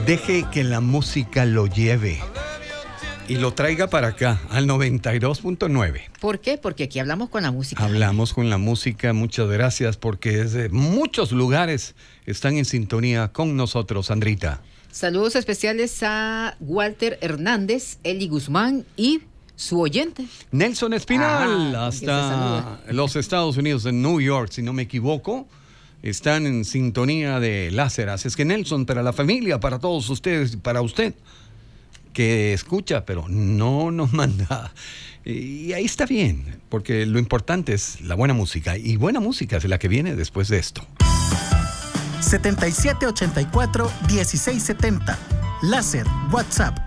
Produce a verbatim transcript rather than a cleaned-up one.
Deje que la música lo lleve y lo traiga para acá, al noventa y dos punto nueve. ¿Por qué? Porque aquí hablamos con la música. Hablamos con la música, muchas gracias, porque desde muchos lugares están en sintonía con nosotros, Sandrita. Saludos especiales a Walter Hernández, Eli Guzmán y su oyente Nelson Espinal, ah, hasta los Estados Unidos, de New York, si no me equivoco. Están en sintonía de láser. Así es que Nelson, para la familia, para todos ustedes, para usted, que escucha, pero no nos manda. Y ahí está bien, porque lo importante es la buena música. Y buena música es la que viene después de esto. setenta y siete ochenta y cuatro dieciséis setenta. Láser, WhatsApp